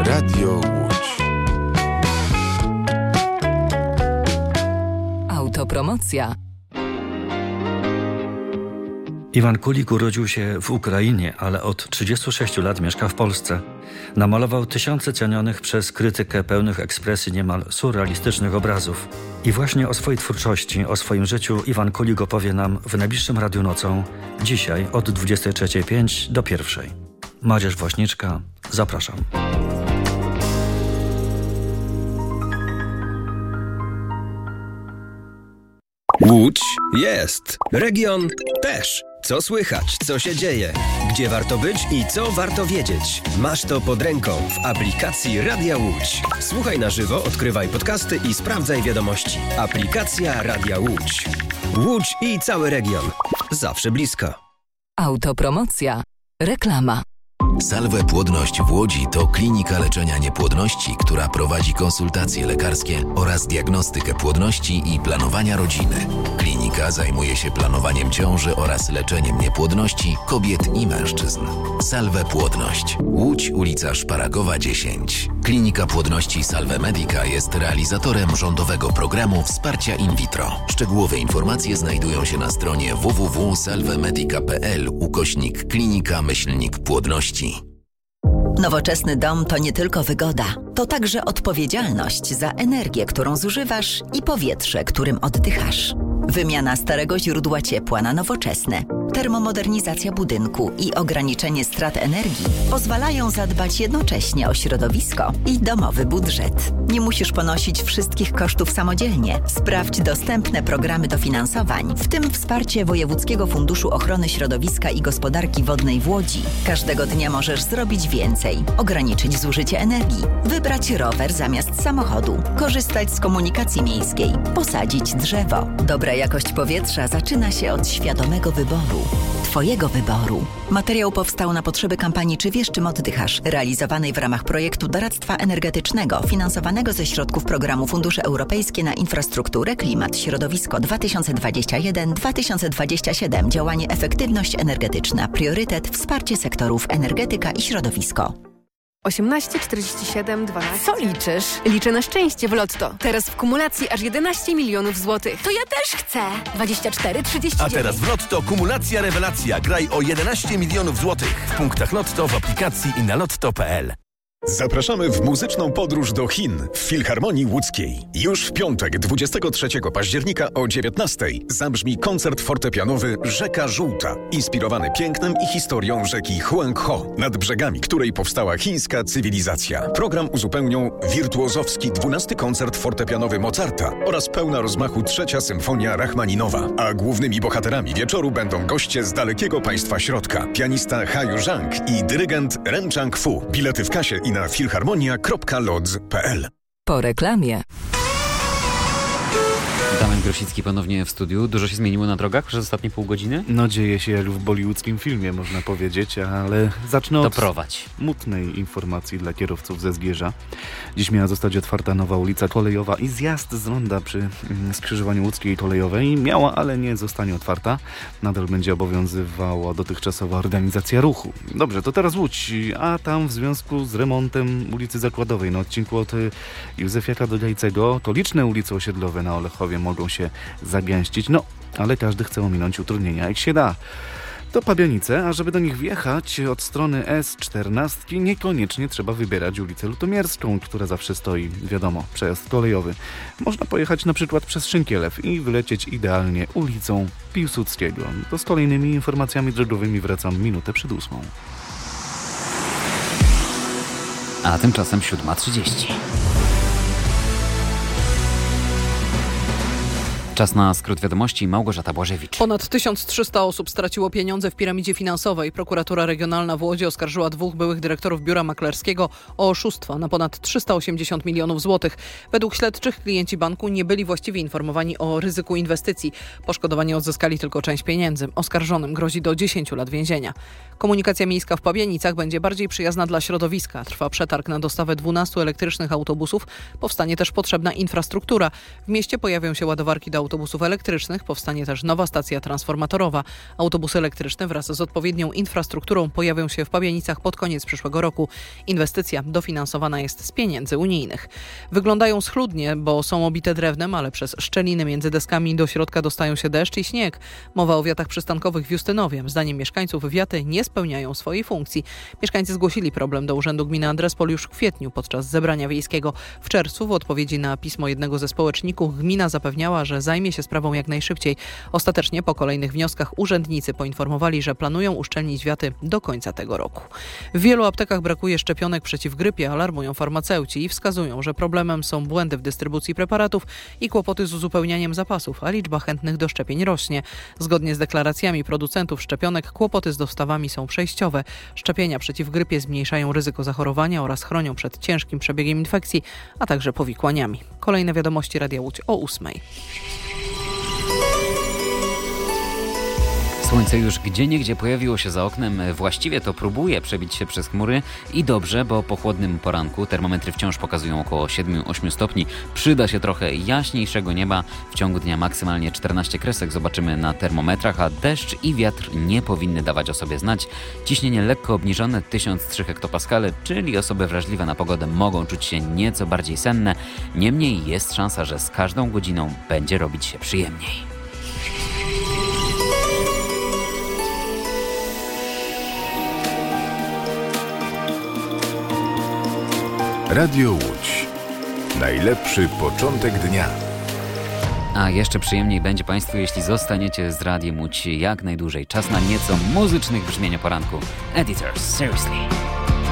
Radio Łódź. Autopromocja. Iwan Kulik urodził się w Ukrainie, ale od 36 lat mieszka w Polsce. Namalował tysiące cenionych przez krytykę pełnych ekspresji niemal surrealistycznych obrazów. I właśnie o swojej twórczości, o swoim życiu Iwan Kulik opowie nam w najbliższym Radiu Nocą, dzisiaj od 23:05 do 1:00. Madzierz Woźniczka, zapraszam. Łódź jest. Region też. Co słychać, co się dzieje, gdzie warto być i co warto wiedzieć. Masz to pod ręką w aplikacji Radia Łódź. Słuchaj na żywo, odkrywaj podcasty i sprawdzaj wiadomości. Aplikacja Radia Łódź. Łódź i cały region. Zawsze blisko. Autopromocja. Reklama. Salve Płodność w Łodzi to klinika leczenia niepłodności, która prowadzi konsultacje lekarskie oraz diagnostykę płodności i planowania rodziny. Klinika zajmuje się planowaniem ciąży oraz leczeniem niepłodności kobiet i mężczyzn. Salve Płodność. Łódź, ulica Szparagowa 10. Klinika Płodności Salve Medica jest realizatorem rządowego programu wsparcia in vitro. Szczegółowe informacje znajdują się na stronie www.salvemedica.pl/klinika-płodności. Nowoczesny dom to nie tylko wygoda, to także odpowiedzialność za energię, którą zużywasz i powietrze, którym oddychasz. Wymiana starego źródła ciepła na nowoczesne, termomodernizacja budynku i ograniczenie strat energii pozwalają zadbać jednocześnie o środowisko i domowy budżet. Nie musisz ponosić wszystkich kosztów samodzielnie. Sprawdź dostępne programy dofinansowań, w tym wsparcie Wojewódzkiego Funduszu Ochrony Środowiska i Gospodarki Wodnej w Łodzi. Każdego dnia możesz zrobić więcej, ograniczyć zużycie energii, wybrać rower zamiast samochodu, korzystać z komunikacji miejskiej, posadzić drzewo. Dobra jakość powietrza zaczyna się od świadomego wyboru. Twojego wyboru. Materiał powstał na potrzeby kampanii Czy wiesz, czym oddychasz? Realizowanej w ramach projektu doradztwa energetycznego finansowanego ze środków programu Fundusze Europejskie na infrastrukturę, klimat, środowisko 2021-2027. Działanie efektywność energetyczna. Priorytet wsparcie sektorów energetyka i środowisko. 18, 47, 12. Co liczysz? Liczę na szczęście w Lotto. Teraz w kumulacji aż 11 milionów złotych. To ja też chcę. 24, 39. A teraz w Lotto kumulacja rewelacja. Graj o 11 milionów złotych. W punktach Lotto, w aplikacji i na lotto.pl. Zapraszamy w muzyczną podróż do Chin w Filharmonii Łódzkiej. Już w piątek, 23 października o 19:00 zabrzmi koncert fortepianowy Rzeka Żółta, inspirowany pięknem i historią rzeki Huanghe, nad brzegami której powstała chińska cywilizacja. Program uzupełnią wirtuozowski 12 koncert fortepianowy Mozarta oraz pełna rozmachu 3. symfonia Rachmaninowa. A głównymi bohaterami wieczoru będą goście z dalekiego państwa środka, pianista Haiyu Zhang i dyrygent Ren Chang-fu. Bilety w kasie i na filharmonia.lodz.pl. Po reklamie. Damian Grosicki ponownie w studiu. Dużo się zmieniło na drogach przez ostatnie pół godziny? No dzieje się jak w bollywoodzkim filmie, można powiedzieć, ale zacznę od smutnej informacji dla kierowców ze Zgierza. Dziś miała zostać otwarta nowa ulica kolejowa i zjazd z ronda przy skrzyżowaniu Łódzkiej Kolejowej. Miała, ale nie zostanie otwarta. Nadal będzie obowiązywała dotychczasowa organizacja ruchu. Dobrze, to teraz Łódź, a tam w związku z remontem ulicy Zakładowej na odcinku od Józefiaka do Jajcego to liczne ulice osiedlowe na Olechowie mogą się zagęścić, no ale każdy chce ominąć utrudnienia jak się da. To Pabianice, a żeby do nich wjechać od strony S14 niekoniecznie trzeba wybierać ulicę Lutomierską, która zawsze stoi, wiadomo, przejazd kolejowy. Można pojechać na przykład przez Szynkielew i wylecieć idealnie ulicą Piłsudskiego. To z kolejnymi informacjami drogowymi wracam minutę przed 8:00. A tymczasem 7:30. Czas na skrót wiadomości. Małgorzata Błażewicz. Ponad 1300 osób straciło pieniądze w piramidzie finansowej. Prokuratura Regionalna w Łodzi oskarżyła 2 byłych dyrektorów biura maklerskiego o oszustwo na ponad 380 milionów złotych. Według śledczych klienci banku nie byli właściwie informowani o ryzyku inwestycji. Poszkodowani odzyskali tylko część pieniędzy. Oskarżonym grozi do 10 lat więzienia. Komunikacja miejska w Pabianicach będzie bardziej przyjazna dla środowiska. Trwa przetarg na dostawę 12 elektrycznych autobusów. Powstanie też potrzebna infrastruktura. W mieście pojawią się ładowarki do autobusów elektrycznych powstanie też nowa stacja transformatorowa. Autobusy elektryczne wraz z odpowiednią infrastrukturą pojawią się w Pabianicach pod koniec przyszłego roku. Inwestycja dofinansowana jest z pieniędzy unijnych. Wyglądają schludnie, bo są obite drewnem, ale przez szczeliny między deskami do środka dostają się deszcz i śnieg. Mowa o wiatach przystankowych w Justynowie. Zdaniem mieszkańców wiaty nie spełniają swojej funkcji. Mieszkańcy zgłosili problem do Urzędu Gminy Andrespol już w kwietniu podczas zebrania wiejskiego. W czerwcu w odpowiedzi na pismo jednego ze społeczników gmina zapewniała, że zajmie się sprawą jak najszybciej. Ostatecznie po kolejnych wnioskach urzędnicy poinformowali, że planują uszczelnić wiaty do końca tego roku. W wielu aptekach brakuje szczepionek przeciw grypie, alarmują farmaceuci i wskazują, że problemem są błędy w dystrybucji preparatów i kłopoty z uzupełnianiem zapasów, a liczba chętnych do szczepień rośnie. Zgodnie z deklaracjami producentów szczepionek kłopoty z dostawami są przejściowe. Szczepienia przeciw grypie zmniejszają ryzyko zachorowania oraz chronią przed ciężkim przebiegiem infekcji, a także powikłaniami. Kolejne wiadomości Radia Łódź o 8:00. Słońce już gdzieniegdzie pojawiło się za oknem, właściwie to próbuje przebić się przez chmury i dobrze, bo po chłodnym poranku termometry wciąż pokazują około 7-8 stopni. Przyda się trochę jaśniejszego nieba, w ciągu dnia maksymalnie 14 kresek zobaczymy na termometrach, a deszcz i wiatr nie powinny dawać o sobie znać. Ciśnienie lekko obniżone 1003 hektopaskale, czyli osoby wrażliwe na pogodę mogą czuć się nieco bardziej senne. Niemniej jest szansa, że z każdą godziną będzie robić się przyjemniej. Radio Łódź. Najlepszy początek dnia. A jeszcze przyjemniej będzie Państwu, jeśli zostaniecie z Radiem Łódź jak najdłużej. Czas na nieco muzycznych brzmień o poranku. Editors, seriously.